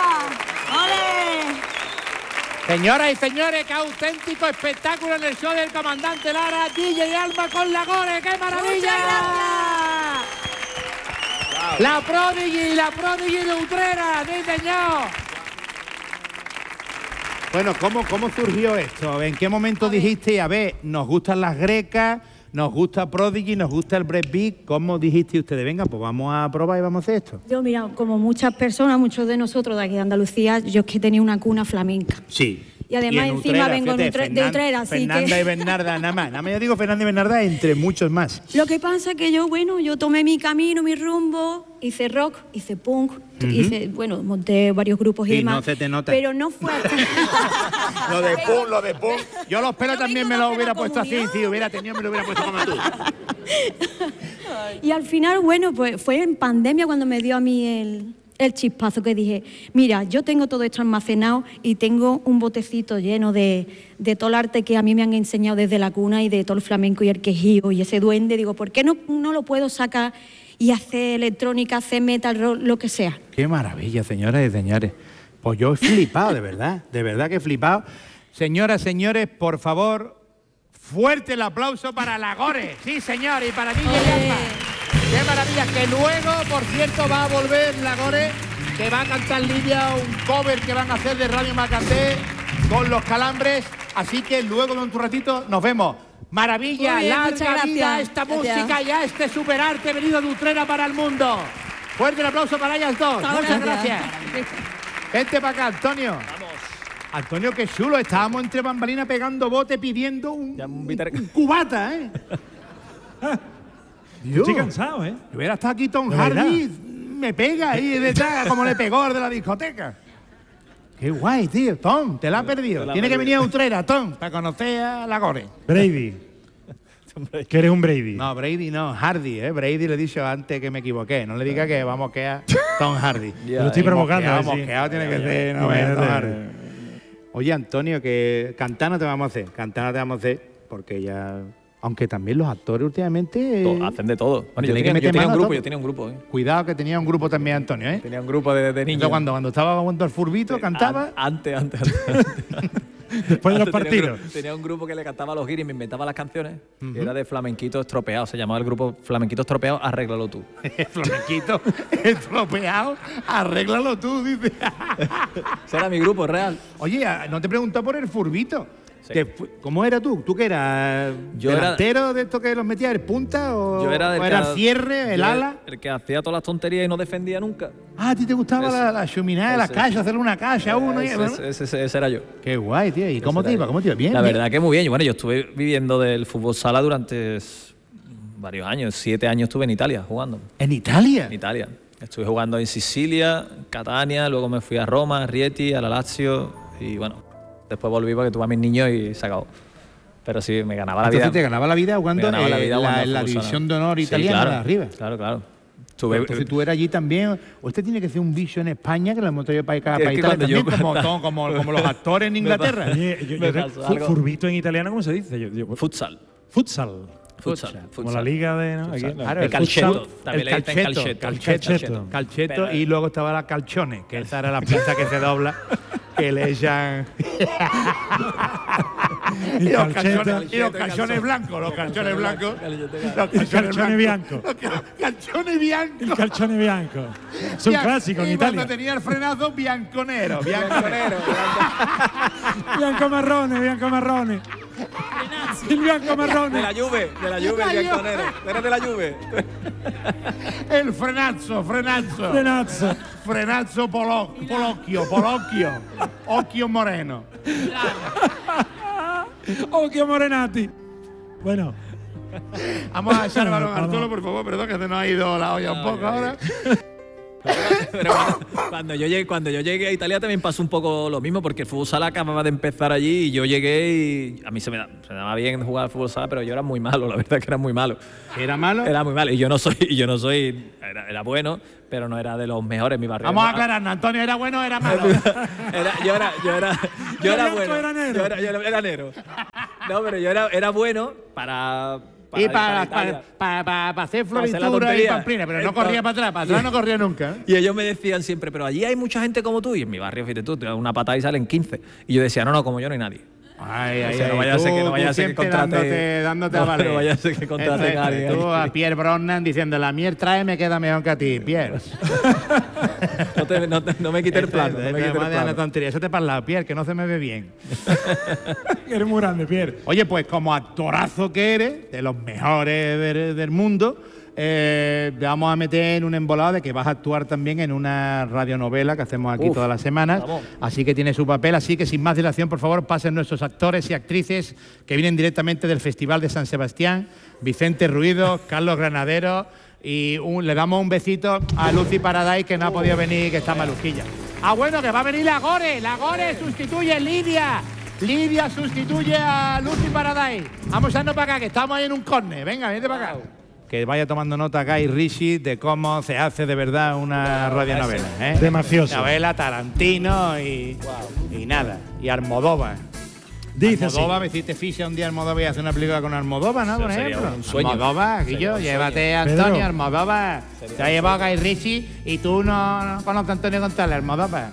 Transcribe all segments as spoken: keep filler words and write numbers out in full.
¡Ole! Señoras y señores, qué auténtico espectáculo en el show del comandante Lara, D J Alma con la Gore, ¡qué maravilla! ¡Muchas gracias! La Prodigy, la Prodigy de Utrera, sí señor. Bueno, ¿cómo, ¿cómo surgió esto? ¿En qué momento dijiste, a ver, nos gustan las grecas, nos gusta Prodigy, nos gusta el breakbeat? ¿Cómo dijiste ustedes? Venga, pues vamos a probar y vamos a hacer esto. Yo, mira, como muchas personas, muchos de nosotros de aquí de Andalucía, yo es que tenía una cuna flamenca. Sí. Y además y encima Utrera, vengo de, fíjate, Utre de Utrera, así Fernanda que... y Bernarda, nada más. Nada más yo digo Fernanda y Bernarda entre muchos más. Lo que pasa es que yo, bueno, yo tomé mi camino, mi rumbo, hice rock, hice punk, uh-huh. hice, bueno, monté varios grupos y sí, demás. No se te nota. Pero no fue hasta... Lo de punk, lo de punk. Yo los pelos también me lo hubiera puesto así, comunión. si hubiera tenido me lo hubiera puesto como tú. Y al final, bueno, pues fue en pandemia cuando me dio a mí el... el chispazo que dije, mira, yo tengo todo esto almacenado y tengo un botecito lleno de, de todo el arte que a mí me han enseñado desde la cuna y de todo el flamenco y el quejío y ese duende. Digo, ¿por qué no, no lo puedo sacar y hacer electrónica, hacer metal, rock, lo que sea? Qué maravilla, señoras y señores. Pues yo he flipado, de verdad, de verdad que he flipado. Señoras, señores, por favor, fuerte el aplauso para la Gore. Sí, señor, y para D J Alma. ¡Qué maravilla! Que luego, por cierto, va a volver la Gore, que va a cantar Lidia un cover que van a hacer de Radio Macandé con Los Calambres. Así que luego, en un ratito, nos vemos. Maravilla, bien, larga vida esta gracias. música y a este superarte venido de Utrera para el mundo. Fuerte el aplauso para ellas dos. Muchas Muchas gracias. gracias. Vente para acá, Antonio. Vamos. Antonio, qué chulo. Estábamos entre bambalinas pegando bote pidiendo un, un, un cubata, ¿eh? Yo estoy cansado, ¿eh? Si hubiera estado aquí Tom Hardy, me pega ahí detrás, como le pegó el de la discoteca. Qué guay, tío. Tom, te la has perdido. La Tiene que perdido. venir a Utrera, Tom, para conocer a la Gore. Brady. Que eres un Brady. No, Brady no, Hardy, ¿eh? Brady le he dicho antes que me equivoqué. No le diga que vamos que a Tom Hardy. Ya, lo estoy provocando. Vamos, ¿eh? Sí. que tiene que Ya, ser, ya. no vea, Tom Imagínate. Hardy. Oye, Antonio, que cantar no te vamos a hacer. Cantar no te vamos a hacer porque ya... Aunque también los actores últimamente... To- hacen de todo. Bueno, yo, tiene que tenía, yo meter tenía un mano a grupo, todo. yo tenía un grupo. ¿eh? Cuidado que tenía un grupo también, Antonio, ¿eh? Tenía un grupo de, de Entonces, niños. cuando, cuando estaba jugando al furbito, cantaba... An- Antes, antes, antes. Después de los Antes tenía un partidos. grupo- Tenía un grupo que le cantaba a los guiris y me inventaba las canciones. Que era de flamenquito estropeado. Se llamaba el grupo Flamenquito Estropeado, arréglalo tú. Flamenquito estropeado, arréglalo tú, dice. Ese era mi grupo real. Oye, ¿no te preguntó por el furbito? Sí. ¿Te fu- ¿Cómo era tú? ¿Tú qué eras? Yo era- ¿Delantero de esto que los metía el punta? ¿O, Yo era, del o era que- el cierre, el yo era ala? El que hacía todas las tonterías y no defendía nunca. Ah, ¿a ti te gustaba Ese- la, la chuminada de las ese- calles, hacerle una calle a uno? y- ese, bueno. ese- ese- ese era yo. Qué guay, tío. ¿Y cómo Ese te era iba? yo. ¿Cómo te iba? Bien, La bien. verdad que muy bien. Yo, bueno, yo estuve viviendo del fútbol sala durante s- varios años. Siete años estuve en Italia jugando. ¿En Italia? En Italia. Estuve jugando en Sicilia, Catania, luego me fui a Roma, a Rieti, a la Lazio y bueno, después volví porque tuve a mis niños y se acabó. Pero sí, me ganaba la Entonces vida. te ganaba la vida jugando Me ganaba la eh, vida la- jugando en la al fútbol división sala. de honor Sí, italiana claro, de arriba. Claro, claro. Estuve, Entonces tú eras allí también. Usted tiene que ser un bicho en España, que lo hemos traído para acá, Es para que Italia cuando yo también, como, cuando- como, como los actores en Inglaterra. Oye, yo- yo Me creo- pasó fu- algo. furbito en italiano, ¿cómo se dice? Yo- yo- futsal. futsal. Futsal. Como futsal. la liga de... ¿no? Futsal. Aquí, Claro, el el calceto. futsal, También el le dicen calceto, calceto. calceto, calceto. calceto, Pero- y luego estaba la calchones, que esa era la pieza que se dobla, que le echan... y, los calceto. calzones, y los calzones blancos, los calzones blancos. Los El calzone bianco. Los ca- calzones biancos. El calzone bianco. Es un Bian- clásico en y Italia. cuando tenía el frenazo, bianconero, bianconero. Bianco marrone, bianco marrone. Il bianco De marrone. la Juve, de la Juve, el bianconero. Eres de la Juve. El frenazo, frenazo. Renazzo. Frenazo polo, polocchio, polocchio. Occhio moreno. Occhio Morenati. Bueno, Vamos a echar el balón al Vamos. suelo, por favor, perdón, que se nos ha ido la olla un poco ahora. Pero bueno, cuando yo llegué, cuando yo llegué a Italia también pasó un poco lo mismo, porque el fútbol sala acababa de empezar allí y yo llegué y a mí se me, da- se me daba bien jugar al fútbol sala, pero yo era muy malo, la verdad que era muy malo. ¿Era malo? Era muy malo y yo no soy, y yo no soy, era, era bueno, pero no era de los mejores en mi barrio. Vamos a aclararnos, Antonio, ¿era bueno o era malo? Era, yo era, yo era, yo era Blanco bueno. era negro. Yo era, yo era- era negro. No, pero yo era, era bueno para para y ir para, Italia. para, para, para hacer Para hacer la floritura y tontería. pamplina, pero no Entonces- corría para atrás, para atrás no corría nunca. ¿eh? Y ellos me decían siempre, pero allí hay mucha gente como tú. Y en mi barrio, fíjate tú, te das una patada y salen quince. Y yo decía, no, no, como yo no hay nadie. Ay, O ay, sea, no ay, vaya a ser tú- que no tú vaya a ser que siempre contrate. dándote, dándote a No, valer. no vaya a ser que contrate Eso a es, alguien. Tú a Pierre Brosnan diciendo, la mier trae me queda mejor que a ti, Pierre. No, te- no te- no me quite el plano. No me quite el Una plano. tontería. Eso te para el lado, Pierre, que no se me ve bien. Eres muy grande, Pierre. Oye, pues como actorazo que eres, de los mejores del, del mundo, eh, te vamos a meter en un embolado de que vas a actuar también en una radionovela que hacemos aquí Uf, todas las semanas. vamos. Así que tiene su papel. Así que sin más dilación, por favor, pasen nuestros actores y actrices que vienen directamente del Festival de San Sebastián. Vicente Ruido, Carlos Granadero y un- le damos un besito a Lucy Paradise, que no ha podido venir, que está malujilla. Ah, bueno, que va a venir la Gore. La Gore sustituye a Lidia. Lidia sustituye a Lucy Paradise. Vamos a irnos para acá, que estamos ahí en un córner. Venga, vente para acá. Que vaya tomando nota acá y Rishi de cómo se hace de verdad una radionovela. ¿eh? De mafioso. Novela, Tarantino y, y nada. Y Almodóvar. Dice así. Almodóvar, me hiciste ficha un día Almodóvar y hacer una película con Almodóvar, ¿no? Eso Por sería ejemplo. un sueño. Almodóvar, Sería Guillo, un llévate a sueño. Antonio Pedro. Almodóvar. Te ha llevado a Guy Ritchie y tú no, no conoces a Antonio González, Almodóvar.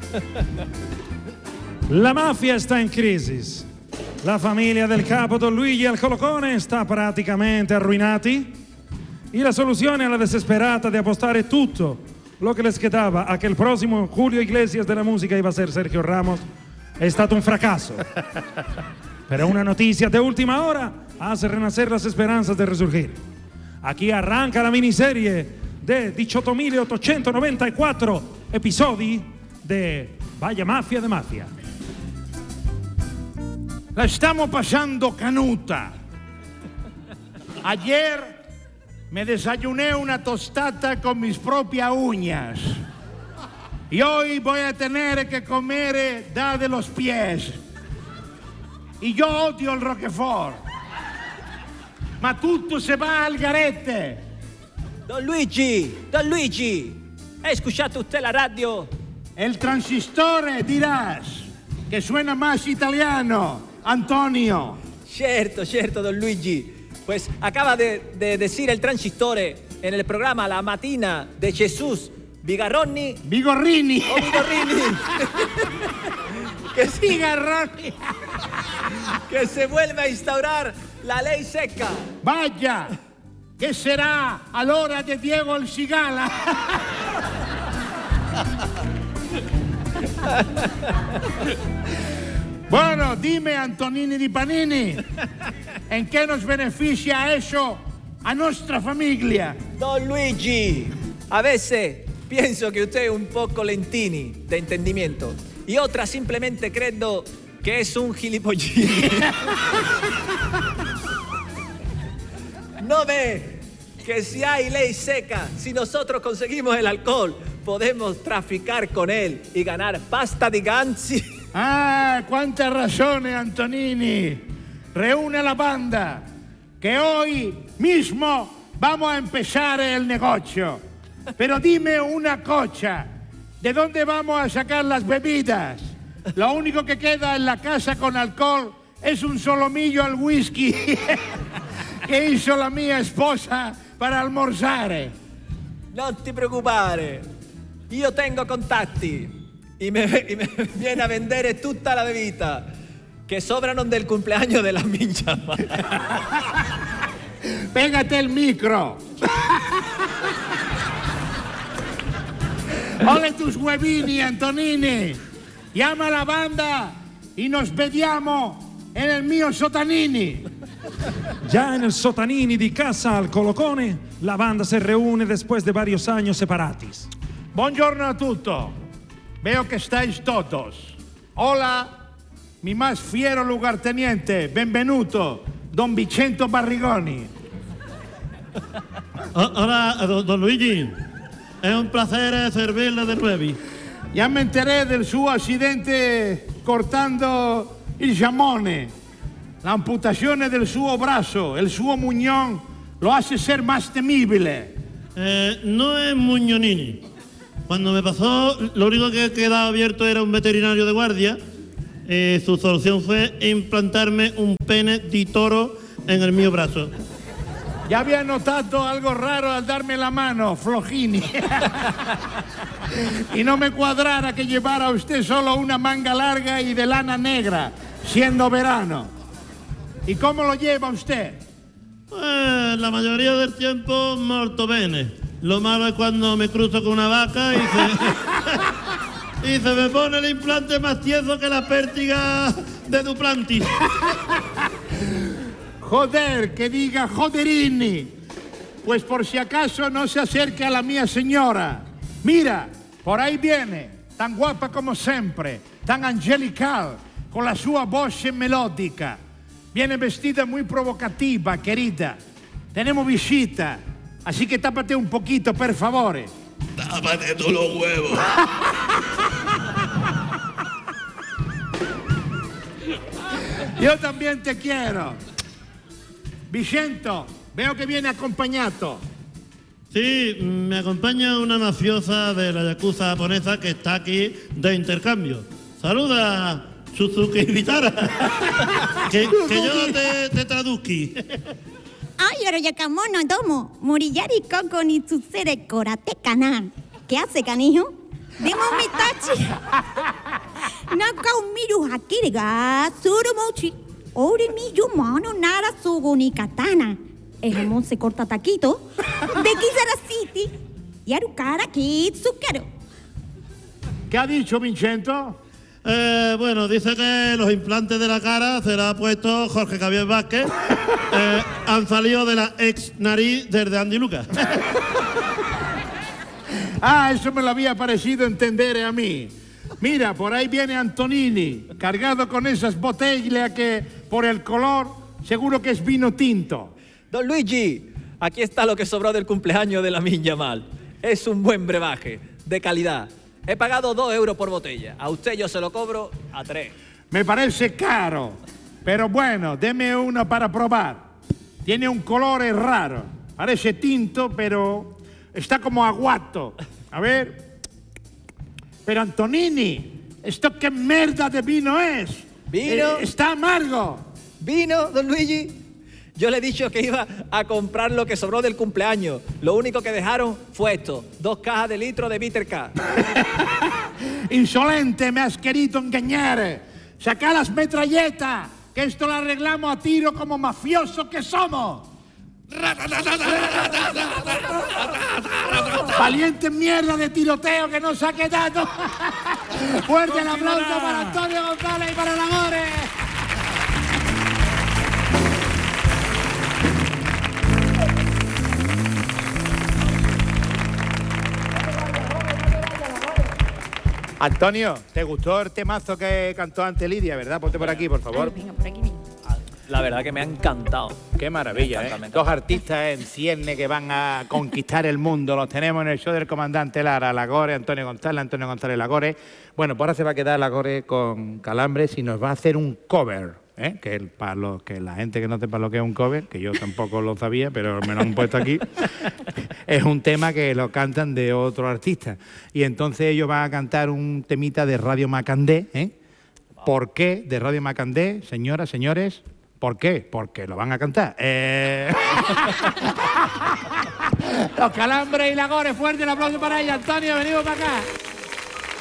La mafia sta in crisi. La famiglia del capo Don Luigi al Colocone sta praticamente arruinati. Y la soluzione alla desesperata di appostare tutto lo che les quedaba a che il prossimo Julio Iglesias della musica iba a ser Sergio Ramos è stato un fracaso. Pero una noticia de última hora hace renacer las esperanzas de resurgir. Aquí arranca la miniserie de dieciocho mil ochocientos noventa y cuatro episodi de Vaya Mafia de Mafia. La estamos pasando canuta. Ayer me desayuné una tostata con mis propias uñas. Y hoy voy a tener que comer da de los pies. Y yo odio el Roquefort. Ma tutto se va al garete. Don Luigi, Don Luigi, ¿ha escuchado usted la radio? El transistore dirás que suena más italiano, Antonio. Cierto, cierto, Don Luigi. Pues acaba de, de decir el transistore en el programa La Matina de Jesús Vigarroni Vigorrini. o Vigorrini que, sí, Vigorrini. que se vuelve a instaurar la ley seca. Vaya, ¿qué será a la hora de Diego el Cigala? Bueno, dime, Antonini di Panini, ¿en qué nos beneficia eso a nuestra familia? Don Luigi, a veces pienso que usted es un poco lentini de entendimiento y otra simplemente creo que es un gilipollini. ¿No ve que si hay ley seca, si nosotros conseguimos el alcohol, podemos traficar con él y ganar pasta di ganzi? Ah, cuántas razones, Antonini. Reúne a la banda, que hoy mismo vamos a empezar el negocio. Pero dime una cosa, ¿de dónde vamos a sacar las bebidas? Lo único que queda en la casa con alcohol es un solomillo al whisky que hizo la mía esposa para almorzar. No te preocupare, io tengo contatti y me, y me viene a vendere tutta la bebida que sobrano del cumpleaños de la mincha. Pégate el micro. Ole tus huevini, Antonini. Llama a la banda y nos vediamo en el mío Sotanini. Ya en el Sotanini di Casa al Colocone, la banda se reúne después de varios años separatis. Buongiorno a tutti. Veo que estáis todos. Hola, mi más fiero lugarteniente, benvenuto, don Vicento Barrigoni. Hola, don, don Luigi. Es un placer servirle de nuevo. Ya me enteré del suo accidente cortando il giamone. L'amputazione del suo braccio, el suo muñón, lo hace ser más temible. Eh, no es Muñonini. Cuando me pasó, lo único que quedaba abierto era un veterinario de guardia. Eh, su solución fue implantarme un pene de toro en el mío brazo. Ya había notado algo raro al darme la mano, Flojini. Y no me cuadrara que llevara usted solo una manga larga y de lana negra, siendo verano. ¿Y cómo lo lleva usted? Pues la mayoría del tiempo molto bene. Lo malo es cuando me cruzo con una vaca y se, y se me pone el implante más tieso que la pértiga de Duplantis. Joder, que diga joderini. Pues por si acaso no se acerque a la mía señora. Mira, por ahí viene, tan guapa como siempre, tan angelical, con la sua voce melódica. Viene vestida muy provocativa, querida. Tenemos visita, así que tápate un poquito, por favor. Tápate tú los huevos. Yo también te quiero. Vicento, veo que viene acompañado. Sí, me acompaña una mafiosa de la yakuza japonesa que está aquí de intercambio. Saluda, Suzuki Vitara. que, que yo te, te traduzqui. Ay, ahora ya camono, domo. Moriyari koko ni tsusere korate kana. ¿Qué hace, canijo? Demo mi tachi. Naka miru hakiri ga surumochi. Ore mi yumano nara sugo ni katana. El jamón se corta taquito. De Kizara City. Yaru kara kitsukero. ¿Qué ha dicho Vincento? Eh, bueno, dice que los implantes de la cara se los ha puesto Jorge Javier Vázquez. Eh, han salido de la ex nariz desde Andy Lucas. Ah, eso me lo había parecido entender a mí. Mira, por ahí viene Antonini, cargado con esas botellas que, por el color, seguro que es vino tinto. Don Luigi, aquí está lo que sobró del cumpleaños de la Minya Mal. Es un buen brebaje, de calidad. He pagado dos euros por botella. A usted yo se lo cobro a tres. Me parece caro, pero bueno, deme uno para probar. Tiene un color raro. Parece tinto, pero está como aguato. A ver. Pero Antonini, ¿esto qué merda de vino es? ¿Vino? Eh, está amargo. ¿Vino, don Luigi? Yo le he dicho que iba a comprar lo que sobró del cumpleaños. Lo único que dejaron fue esto, dos cajas de litro de Bitter K. Insolente, me has querido engañar. Saca las metralletas, que esto lo arreglamos a tiro como mafiosos que somos. Valiente mierda de tiroteo que nos ha quedado. Fuerte el aplauso para Antonio González y para Lagore. Antonio, ¿te gustó el temazo que cantó ante Lidia, verdad? Ponte por aquí, por favor. Ay, venga, por aquí mismo. La verdad que me ha encantado. Qué maravilla, Me ¿eh? encanta, me encanta. Dos artistas en cierne que van a conquistar el mundo. Los tenemos en el show del comandante Lara, Lagore, Antonio González, Antonio González Lagore. Bueno, pues ahora se va a quedar Lagore con Calambres y nos va a hacer un cover, ¿eh? Que, el, para los, que la gente que no sepa lo que es un cover, que yo tampoco lo sabía, pero me lo han puesto aquí, es un tema que lo cantan de otro artista. Y entonces ellos van a cantar un temita de Radio Macandé, ¿eh? ¿Por qué de Radio Macandé, señoras, señores? ¿Por qué? Porque lo van a cantar. Eh... Los Calambres y Lagore, fuerte el aplauso para ella. Antonio, venimos para acá.